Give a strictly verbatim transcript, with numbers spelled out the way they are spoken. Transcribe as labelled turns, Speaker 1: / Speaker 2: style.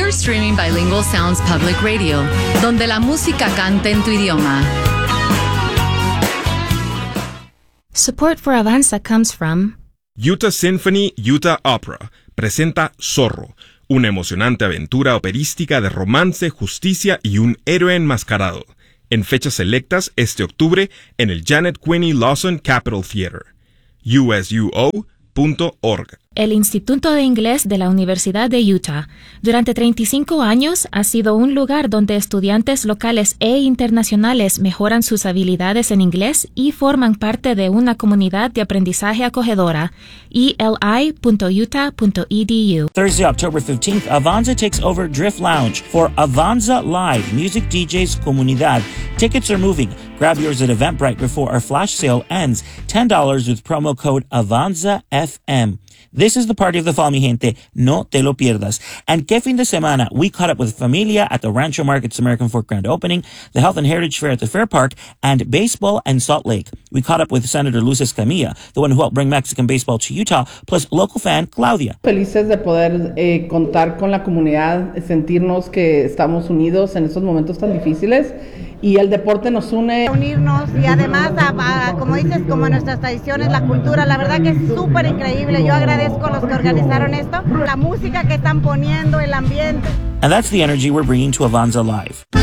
Speaker 1: You're streaming Bilingual Sounds Public Radio, donde la música canta en tu idioma.
Speaker 2: Support for Avanza comes from
Speaker 3: Utah Symphony Utah Opera presenta Zorro, una emocionante aventura operística de romance, justicia y un héroe enmascarado, en fechas selectas este octubre en el Janet Quinney Lawson Capitol Theater. U S U O punto org.
Speaker 2: el Instituto de Inglés de la Universidad de Utah. Durante treinta y cinco años ha sido un lugar donde estudiantes locales e internacionales mejoran sus habilidades en inglés y forman parte de una comunidad de aprendizaje acogedora. E L I punto utah punto e d u.
Speaker 4: Thursday, October fifteenth, Avanza takes over Drift Lounge for Avanza Live Music D Js Comunidad. Tickets are moving. Grab yours at Eventbrite before our flash sale ends. ten dollars with promo code Avanza F M. This is the party of the fall, mi gente. No te lo pierdas. And que fin de semana, we caught up with Familia at the Rancho Market's American Fork Grand Opening, the Health and Heritage Fair at the Fair Park, and baseball and Salt Lake. We caught up with Senator Luz Escamilla, the one who helped bring Mexican baseball to Utah, plus local fan Claudia.
Speaker 5: Felices de poder eh, contar con la comunidad, sentirnos que estamos unidos en estos momentos tan difíciles. Y el deporte nos une.
Speaker 6: Unirnos y además, a, a, como dices, como nuestras tradiciones, la cultura, la verdad que es súper increíble. Yo agradezco a los que organizaron esto, la música que están poniendo, el ambiente.
Speaker 4: And that's the energy we're bringing to Avanza Live.